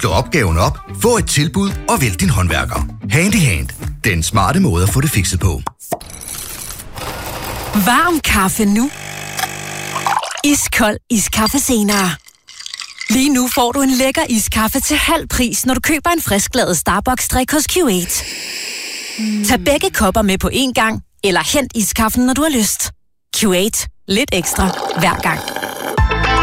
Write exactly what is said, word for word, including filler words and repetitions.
Slå opgaven op, få et tilbud og vælg din håndværker. Handy Hand. Den smarte måde at få det fikset på. Varm kaffe nu. Iskold iskaffe senere. Lige nu får du en lækker iskaffe til halv pris, når du køber en frisklavet Starbucks-drik hos Q otte. Mm. Tag begge kopper med på én gang, eller hent iskaffen, når du har lyst. Q otte. Lidt ekstra hver gang.